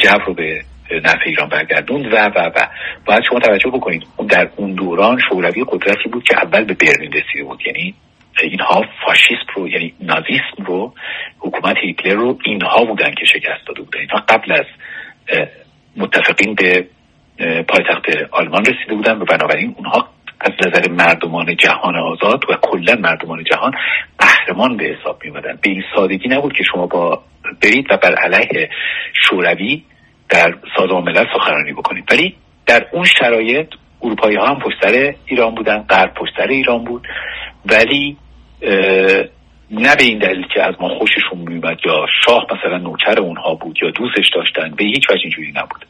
جو رو به نفع ایران برگردوند و باید شما توجه بکنید در اون دوران شوروی قدرتی بود که اول به برلین رسیده بود. یعنی اینها فاشیسم رو، یعنی نازیسم رو، حکومت هیتلر رو اینها بودن که شکست داده بودن. اینها قبل از متفقین به پایتخت آلمان رسیده بودن و بنابراین اونها از نظر مردمان جهان آزاد و کلا مردمان جهان قهرمان به حساب می اومدن. به این سادگی نبود که شما برید و بر علیه شوروی در سازمان ملل سخنرانی بکنید. ولی در اون شرایط اروپایی ها هم پشت سر ایران بودن، غرب پشت سر ایران بود، ولی نه به این دلیل که از ما خوششون میومد یا شاه مثلا نوکر اونها بود یا دوستش داشتن، به هیچ وجه اینجوری نبود.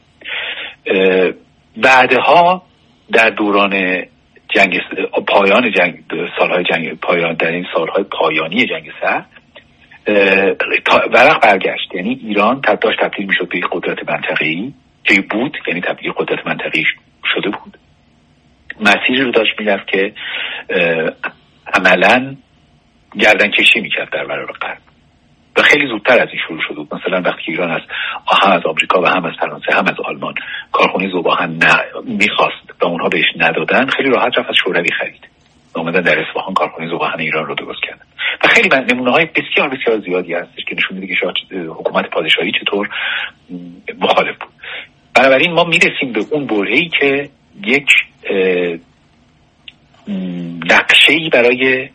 بعدها در دوران پایان جنگ، سالهای جنگ پایان، در این سالهای پایانی جنگ سرد ورق برگشت. یعنی ایران داشت تبدیل میشد به یک قدرت منطقه‌ای که بود، یعنی تبدیل قدرت منطقه‌ای شده بود. مسیری رو داشت میرفت که عملاً گردن کشی میکرد در برابر غرب و خیلی زودتر از این شروع شد بود. مثلا وقتی ایران هم از آمریکا و هم از فرانسه هم از آلمان کارخانه ذوب‌آهن میخواست و اونها بهش ندادن، خیلی راحت رفت از شوروی خرید. اومدن در اصفهان کارخانه ذوب‌آهن ایران رو درست کردن و خیلی نمونه‌های بسیار بسیار زیادی هستش که نشون میده که حکومت پادشاهی چطور مخالف بود. بنابراین ما میرسیم به اون برهه‌ای که یک نقشه‌ای برای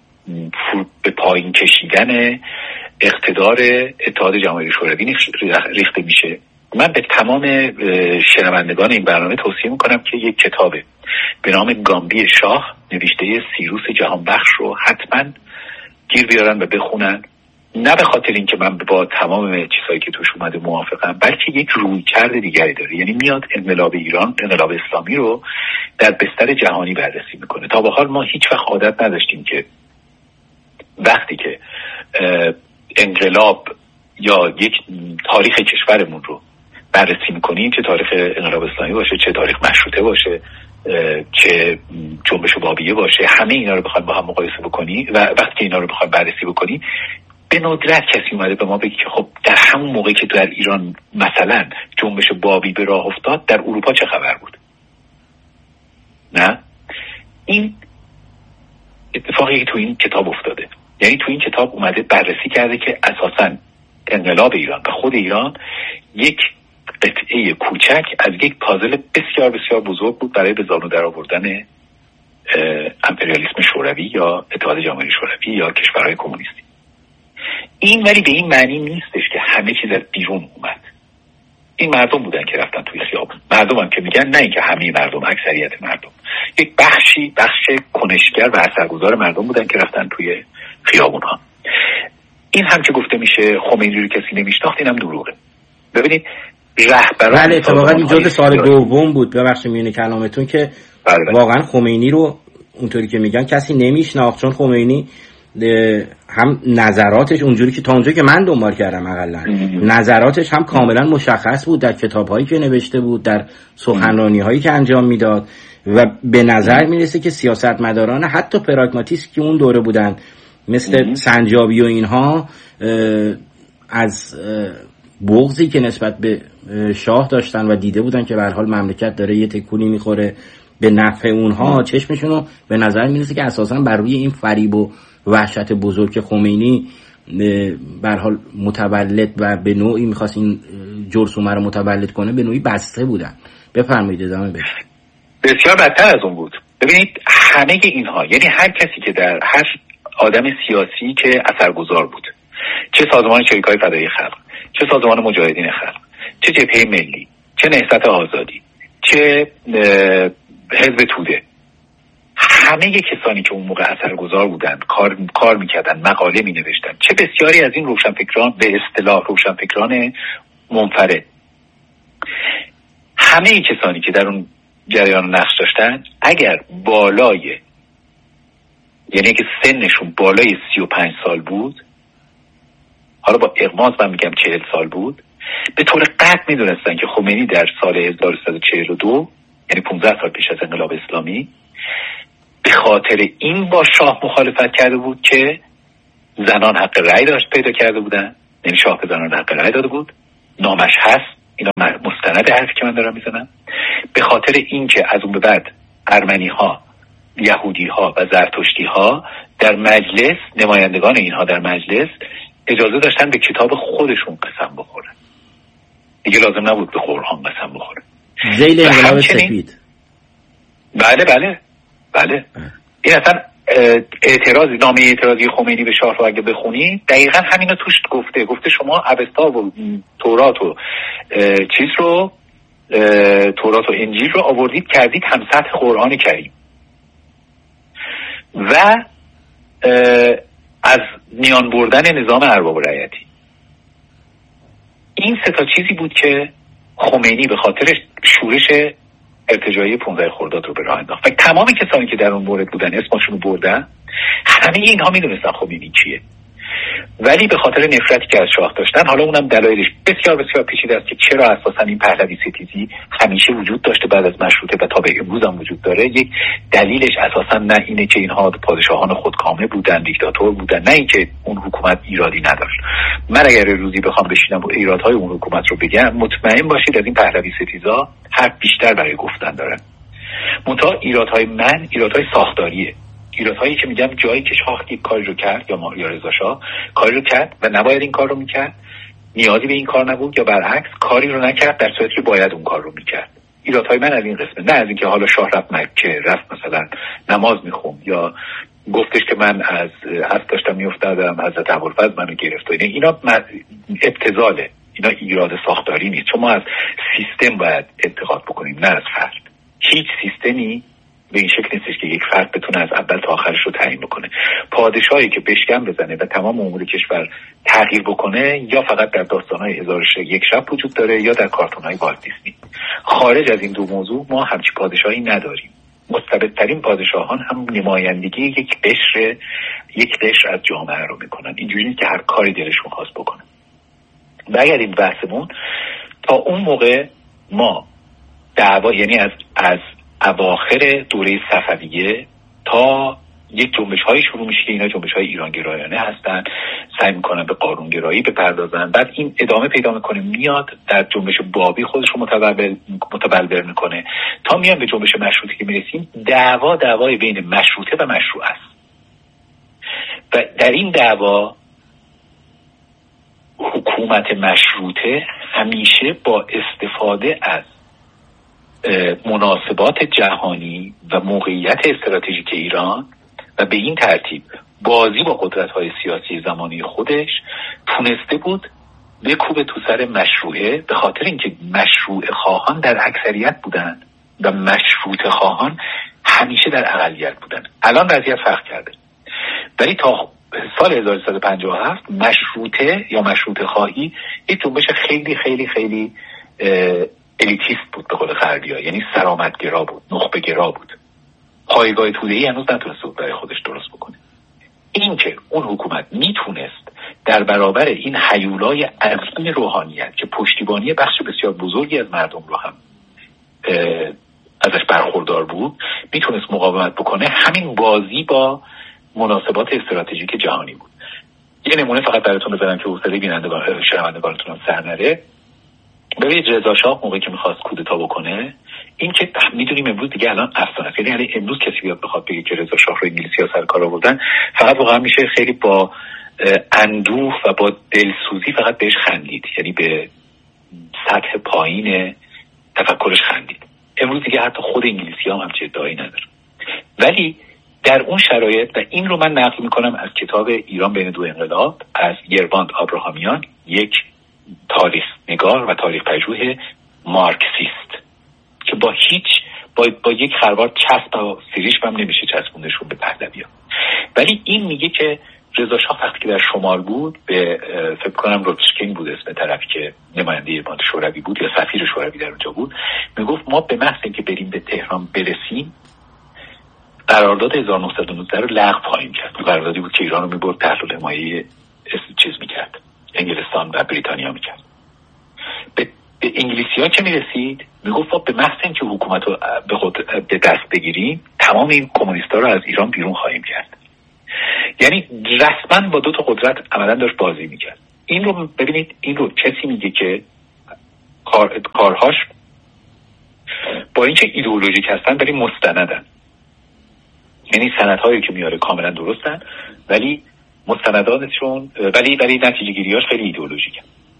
به پایین کشیدن اقتدار اتحاد جماهیر شوروی ریخته میشه. من به تمام شنوندگان این برنامه توصیه میکنم که یک کتاب به نام گامبی شاه نوشته سیروس جهانبخش رو حتما گیر بیارن و بخونن. نه به خاطر اینکه من با تمام چیزهایی که توش اومده موافقم، بلکه یک رویکرد دیگری داره. یعنی میاد انقلاب ایران، انقلاب اسلامی رو در بستر جهانی بررسی میکنه. تا به حال ما هیچ وقت عادت نداشتیم که وقتی که انقلاب یا یک تاریخ کشورمون رو بررسی میکنیم، چه تاریخ انقلاب اسلامی باشه، چه تاریخ مشروطه باشه، چه جنبش بابیه باشه، همه اینا رو بخوایم با هم مقایسه بکنیم و وقتی که اینا رو بخوایم بررسی بکنیم، به ندرت کسی اومده به ما بگه که خب در همون موقع که در ایران مثلا جنبش بابی به راه افتاد، در اروپا چه خبر بود. نه، این اتفاقی که تو این کتاب افتاده. یعنی تو این کتاب اومده بررسی کرده که اساساً انقلاب ایران و خود ایران یک قطعه کوچک از یک پازل بسیار بسیار بزرگ بود برای به زانو در آوردن امپریالیسم شوروی یا اتحاد جماهیر شوروی یا کشورهای کمونیستی. این ولی به این معنی نیستش که همه چیز از بیرون اومد. این مردم بودن که رفتن توی خیابون. مردم هم که میگن، نه اینکه همه مردم، اکثریت مردم. یک بخش کنشگر و اثرگذار مردم بودن که رفتن توی خیابون ها. این هم که گفته میشه خمینی رو کسی نمیشناخت، این هم دروغه. ببینید رهبران، بله اتفاقا این جزء سال دوم بود، ببخشید میونه کلامتون، که واقعا خمینی رو اونطوری که میگن کسی نمیشناخت، چون خمینی هم نظراتش اونجوری که تا اونجایی که من دنبال کردم حداقل نظراتش هم کاملا مشخص بود در کتاب‌هایی که نوشته بود، در سخنرانی‌هایی که انجام میداد و به نظر میرسه که سیاستمداران حتی پراگماتیست که اون دوره بودن مثل سنجابی و اینها از بغضی که نسبت به شاه داشتن و دیده بودن که به هر حال مملکت داره یه تکونی میخوره به نفع اونها، چشمشونو به نظر میرسه که اساسا بر روی این فریب و وحشت بزرگ خمینی به هر حال متولد و به نوعی میخواست این جرثومه رو متولد کنه، به نوعی بسته بودن. بفرمایید ادامه بدید. بسیار بدتر از اون بود. ببینید همه اینها، یعنی هر کسی که در هر آدم سیاسی که اثرگذار بود، چه سازمان شریکای فدایی خلق، چه سازمان مجاهدین خلق، چه جبهه ملی، چه نهضت آزادی، چه حزب توده، همه کسانی که اون موقع اثرگذار بودن، کار میکردن، مقاله مینوشتن، چه بسیاری از این روشنفکران، به اصطلاح روشنفکران منفرد، همه کسانی که در اون جریان نقش داشتن، اگر بالای، یعنی که سنشون بالای 35 سال بود، حالا با اغماض من میگم 40 سال بود، به طور قطع میدونستن که خمینی در سال 1342، یعنی 15 سال پیش از انقلاب اسلامی، به خاطر این با شاه مخالفت کرده بود که زنان حق رأی داشت پیدا کرده بودن، یعنی شاه به زنان حق رأی داده بود، نامش هست اینا مستند حرفی که من دارم میزنم، به خاطر اینکه از اون به بعد ارمنی ها، یهودی ها و زرتشتی ها در مجلس، نمایندگان اینها در مجلس اجازه داشتن به کتاب خودشون قسم بخورن، دیگه لازم نبود به قرآن قسم بخورن. ذیل انقلاب سفید. بله این اصلا اعتراضی، نامه اعتراضی خمینی به شاه رو اگه بخونید دقیقا همینو توش گفته شما اوستا و تورات و چیز رو، تورات و انجیل رو آوردید کردید هم سطح قرآن کریم و از میان بردن نظام ارباب رعیتی. این سه تا چیزی بود که خمینی به خاطر شورش ارتجاعی 15 خرداد رو به راه انداخت و تمام کسانی که در اون مورد بودن اسمشون رو بردن، همه اینها میدونستن خمینی چیه، ولی به خاطر نفرتی که از شاه داشتن، حالا اونم دلایلش بسیار بسیار پیچیده است که چرا اساسا این پهلوی ستیزی همیشه وجود داشته بعد از مشروطه و تا به امروز هم وجود داره. یک دلیلش اساسا نه اینه که اینها پادشاهان خودکامه بودن، دیکتاتور بودن، نه اینکه اون حکومت ایرادی نداشت. من اگر روزی بخوام بشینم و ایرادهای اون حکومت رو بگم، مطمئن باشید از این پهلوی ستیزا حرف بیشتر برای گفتن دارن. منتها ایرادهای من ایرادهای ساختاریه، ایرادهایی که میگم جایی که شاه یک کاری رو کرد یا رضا شاه کاری رو کرد و نباید این کار رو میکرد، نیازی به این کار نبود، یا برعکس کاری رو نکرد در صورتی که باید اون کار رو میکرد. ایرادهای من از این قسمه، نه از اینکه حالا شاه رفت مکه، رفت مثلا نماز میخوند یا گفتش که من از اسب داشتم میافتادم حضرت ابوالفضل منو گرفت. اینا ابتذاله، اینا ایراد ساختاری نیست، چون ما از سیستم باید انتقاد بکنیم نه از فرد. هیچ سیستمی به این شکل نیستش که یک فرد بتونه از اول تا آخرش رو تعیین بکنه. پادشاهی که بشکم بزنه و تمام امور کشور تغییر بکنه یا فقط در داستان‌های 1001 شب وجود داره یا در کارتون‌های والت دیزنی. خارج از این دو موضوع ما همچی پادشاهی نداریم. مستبدترین پادشاهان هم نمایندگی یک قشر از جامعه رو میکنن. اینجوری نیست که هر کاری دلشون خواست بکنن. برگردیم بحثمون، تا اون موقع ما دعوا، یعنی از اواخر دوره صفویه تا یک جنبش‌های شروع میشه که اینا جنبش‌های ایرانگرایانه هستن، سعی میکنن به قانونگرایی بپردازن، بعد این ادامه پیدا میکنه، میاد در جنبش بابی خودش رو متبلور میکنه تا میان به جنبش مشروطه که میرسیم. دعوای بین مشروطه و مشروع است و در این دعوا حکومت مشروطه همیشه با استفاده از مناسبات جهانی و موقعیت استراتژیک ایران و به این ترتیب بازی با قدرت‌های سیاسی زمانی خودش تونسته بود بکوبه تو سر مشروعه، به خاطر اینکه مشروع خواهان در اکثریت بودن و مشروط خواهان همیشه در اقلیت بودن. الان وضعیت فرق کرده، ولی تا سال 1357 مشروطه یا مشروط خواهی یک جنبش خیلی خیلی خیلی الیتیست بود به قول غربی‌ها، یعنی سرآمدگرا بود، نخبه‌گرا بود، پایگاه توده‌ای هنوز نتونسته بود برای خودش درست بکنه. این که اون حکومت میتونست در برابر این هیولای عظیم روحانیت که پشتیبانی بخش بسیار بزرگی از مردم رو هم ازش برخوردار بود میتونست مقاومت بکنه، همین بازی با مناسبات استراتژیک جهانی بود. یه نمونه فقط براتون بزنم که حوصله شنوندگانتون سر نره. ببینید رضا شاه موقعی که میخواست کودتا بکنه، این که میدونیم امروز دیگه الان افسانه است، یعنی امروز کسی بیاد بخواد بگه که رضا شاه رو انگلیسی‌ها سر کار آوردن، فقط واقعا میشه خیلی با اندوه و با دلسوزی فقط بهش خندید، یعنی به سطح پایین تفکرش خندید. امروز دیگه حتی خود انگلیسی‌ها هم همچین ادعایی ندارن. ولی در اون شرایط، و این رو من نقل میکنم از کتاب ایران بین دو انقلاب از یرواند آبراهامیان، یک تاریخ نگار و تاریخ پژوه مارکسیست که با یک خروار چسب و سیریش هم نمیشه چسبوندشون به پهلوی‌ها. ولی این میگه که رضا شاه وقتی که در شمال بود، به فکر کنم روتشکین بود اسم طرفی که نماینده ایران شوروی بود یا سفیر شوروی در اونجا بود، میگفت ما به محض اینکه بریم به تهران برسیم قرارداد 1919 رو لغو خواهیم کرد. قراردادی بود که ایران رو میبرد تحت حمایه چیز میکرد، انگلستان و بریتانیا میکرد. به انگلیسی‌ها که میرسید میگفت به محض اینکه حکومت رو به دست بگیریم تمام این کمونیست‌ها رو از ایران بیرون خواهیم کرد. یعنی رسما با دو تا قدرت عملاً داشت بازی میکرد. این رو ببینید، این رو کسی میگه که کارهاش با اینکه ایدئولوژیک هستن ولی مستندن، یعنی سندهایی که میاره کاملا درستن ولی مستنداتشون ولی نتیجه گیریاش خیلی ایدئولوژیکه.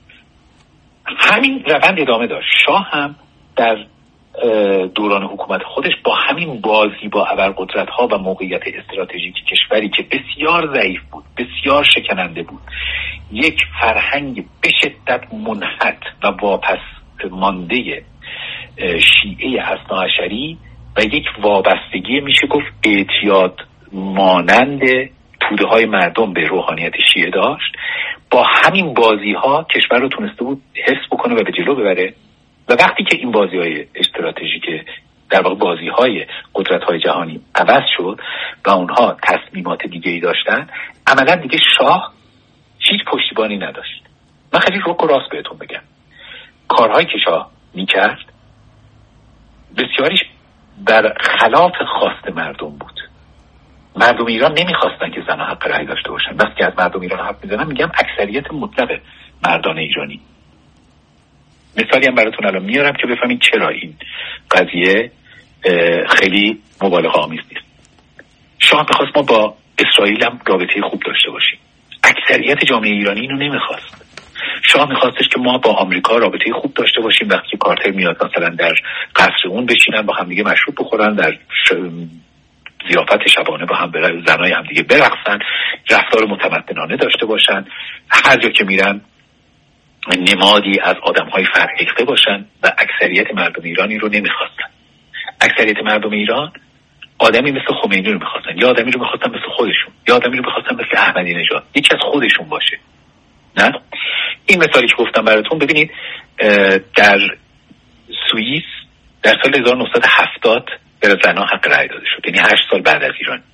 همین روند ادامه داشت. شاه هم در دوران حکومت خودش با همین بازی با ابرقدرت‌ها و موقعیت استراتژیک کشوری که بسیار ضعیف بود، بسیار شکننده بود، یک فرهنگ به شدت منحط و واپس مانده شیعه اثناعشری و یک وابستگی میشه گفت اعتیاد مانند توده های مردم به روحانیت شیعه داشت. با همین بازی ها کشور رو تونسته بود حفظ بکنه و به جلو ببره و وقتی که این بازی های استراتژیک در واقع بازی های قدرت های جهانی عوض شد و اونها تصمیمات دیگه ای داشتن، عملا دیگه شاه هیچ پشتیبانی نداشت. من خیلی رک و راست بهتون بگم، کارهایی که شاه میکرد بسیاریش در خلاف خواست مردم بود. مردم ایران نمیخواستن که زنها حق رأی داشته باشن. وقتی که از مردم ایران حرف میزنم میگم اکثریت مطلق مردان ایرانی. مثالی هم براتون الان میارم که بفهمید چرا این قضیه خیلی مبالغه آمیز نیست. شاه میخواست ما با اسرائیل هم رابطه خوب داشته باشیم. اکثریت جامعه ایرانی اینو نمیخواست. شاه میخواستش که ما با آمریکا رابطه خوب داشته باشیم. وقتی که کارتر میاد مثلا در قصر اون بشینن با هم دیگه مشروب بخورن، در ضیافت شبانه با هم زنای هم دیگه برقصن، رفتار متمدنانه داشته باشن، هر جا که میرن نمادی از آدم‌های فرهیخته باشن و اکثریت مردم ایرانی رو نمیخواستن. اکثریت مردم ایران آدمی مثل خمینی رو میخواستن، یا آدمی رو میخواستن مثل خودشون، یا آدمی رو میخواستن مثل احمدی نژاد، یکی از خودشون باشه. نه این مثالی که گفتم براتون، ببینید در سوئیس در سال 1970 به زنان حق رأی داده شد، یعنی 8 سال بعد از ایران،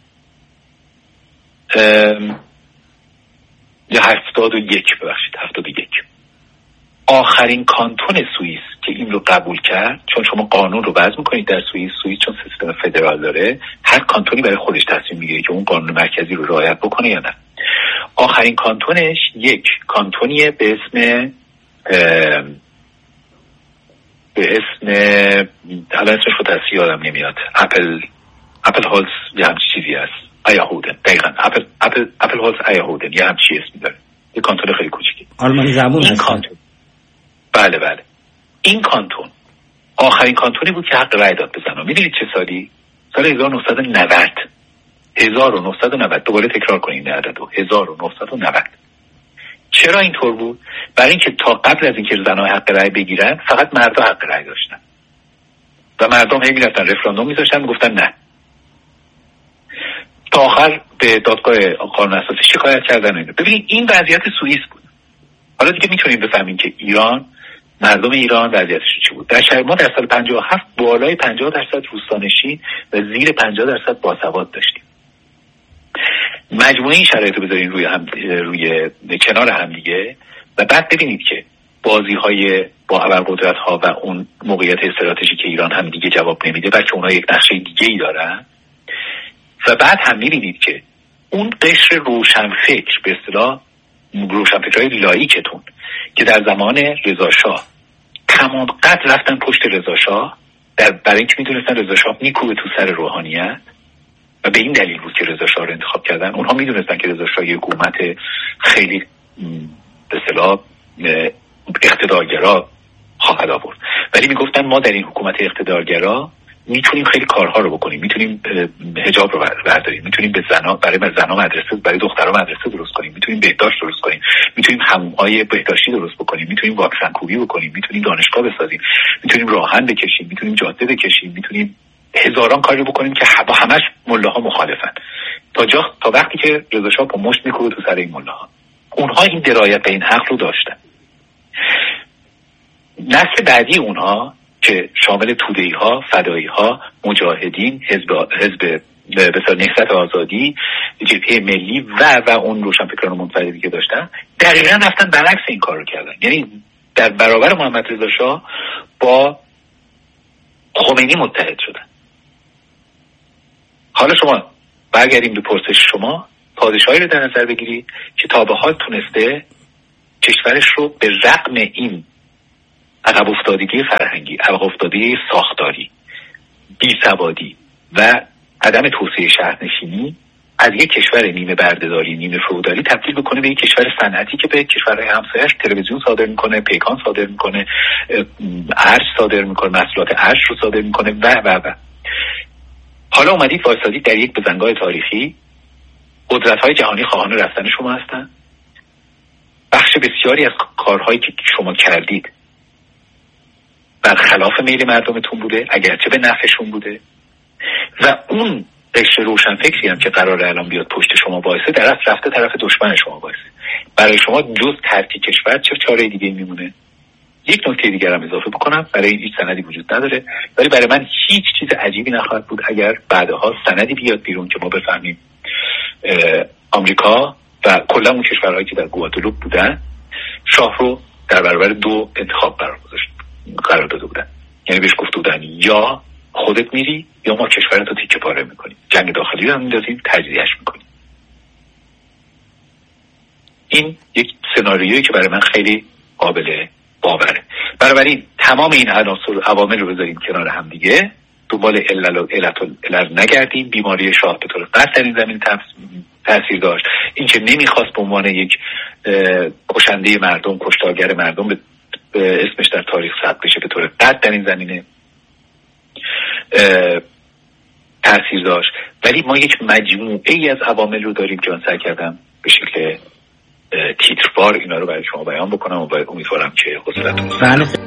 یا 71 آخرین کانتون سوئیس که این رو قبول کرد، چون شما قانون رو وضع میکنید در سوئیس چون سیستم فدرال داره، هر کانتونی برای خودش تصمیم میگیره که اون قانون مرکزی رو رعایت بکنه یا نه. آخرین کانتونش یک کانتونیه به اسم الان اسمش رو تصحیح یادم نمیاد، اپل هولز یا همچی چیزی هست، ایاهودن، دقیقا اپل هولز ایاهودن یا همچی اسمی داره، یک کانتون خیلی کوچیکی آلمانی زبون هست. بله این کانتون آخرین کانتونی بود که حق رأی داد به زنان. میدونید چه سالی؟ سال 1990. دوباره تکرار کنید این عددو، 1990. چرا اینطور بود؟ برای اینکه تا قبل از اینکه زنها حق رأی بگیرن فقط مردا حق رأی داشتن و مردم هی میرفتن رفراندوم میذاشتن میگفتن نه. تا آخر به دادگاه قانون اساسی شکایت کردن. ببینید این وضعیت سوئیس بود. حالا دیگه میتونید بفهمین که ایران، مردم ایران وضعیتش چی بود. در شهر ما در سال 57 بالای 50% روستانشین و زیر 50% باسواد داشتیم. مجموعه این شرایط رو بذارین روی کنار هم دیگه و بعد ببینید که بازی‌های با ابرقدرت‌ها و اون موقعیت استراتژیک ایران هم دیگه جواب نمیده، بلکه اونها یک نقشه دیگه‌ای دارن. و بعد هم می‌بینید که اون قشر روشنفکر، به اصطلاح روشنفکرای لاییکتون که در زمان رضا شاه تمام قد رفتن پشت رضا شاه برای اینکه میدونستن رضا شاه میکوبه تو سر روحانیت و به این دلیل بود که رضا شاه رو انتخاب کردن. اونها میدونستن که رضا شاه یک حکومت خیلی به اصطلاح اقتدارگرا خواهد آورد، ولی میگفتن ما در این حکومت اقتدارگرا میتونیم خیلی کارها رو بکنیم، میتونیم حجاب رو برداریم، میتونیم برای زنها مدرسه، برای دخترها مدرسه درست کنیم، میتونیم بهداشت درست کنیم، میتونیم حموم‌های بهداشتی درست بکنیم، میتونیم واکسن کوبی بکنیم، میتونیم دانشگاه بسازیم، میتونیم راهن بکشیم، میتونیم جاده بکشیم، میتونیم هزاران کاری بکنیم که با همش ملاها مخالفن. تا وقتی که رضا شاه با مشت میکوبه تو سر این ملاها. اونها این درایت به این حق رو داشتن. نسل بعدی اونها که شامل توده‌ای‌ها، فدایی‌ها، مجاهدین، حزب مثلا نهضت آزادی، جبهه ملی و اون روشنفکران منفردی که داشتن، دقیقاً رفتن برعکس این کار رو کردن. یعنی در برابر محمد رضا شاه با خمینی متحد شدن. حالا شما برگردیم به پرسش شما، پادشاهی رو در نظر بگیرید که تا به حال تونسته کشورش رو به رغم این عقب افتادگی فرهنگی، عقب افتادگی ساختاری، بیسوادی و عدم توسعه شهرنشینی از یک کشور نیمه بردهداری، نیمه فئودالی تبدیل بکنه به یک کشور صنعتی که به کشورهای همسایه‌اش تلویزیون صادر میکنه، پیکان صادر میکنه، ارز صادر میکنه، محصولات ارز رو صادر میکنه و حالا اومدید وایسادید در یک بزنگاه تاریخی. قدرت‌های جهانی خواهان رفتن شما هستن. بخش بسیاری از کارهایی که شما کردید برخلاف میل مردمتون بوده، اگرچه به نفعشون بوده، و اون قشر روشنفکری هم که قراره الان بیاد پشت شما وایسه در اصل رفته طرف دشمن شما وایسه. برای شما جز ترک کشور چه چاره دیگه میمونه؟ یک نکته دیگر هم اضافه بکنم، برای این هیچ سندی وجود نداره، ولی برای من هیچ چیز عجیبی نخواهد بود اگر بعدها سندی بیاد بیرون که ما بفهمیم آمریکا و کلا اون کشورهایی که در گوادلوپ بودن شاه رو در برابر دو انتخاب قرار داده بودن. یعنی بهش گفته بودن یا خودت میری یا ما کشورتو تیکه پاره میکنیم، جنگ داخلی رو میندازیم، تجزیهش میکنیم. این یک سناریویی که برای من خیلی قابل باوره. بنابراین تمام این عناصر عوامل رو بذاریم کنار هم دیگه، دنبال علت نگردیم. بیماری شاه به طور قطع در این زمین تاثیر داشت. این که نمیخواست به عنوان یک کشنده مردم، کشتارگر مردم به اسمش در تاریخ ثبت بشه، به طور قطع در این زمینه تاثیر داشت. ولی ما یک مجموعه ای از عوامل رو داریم که من سعی کردم به شکل تیتروار اینا رو برای شما بیان بکنم و امیدوارم که حوصلتون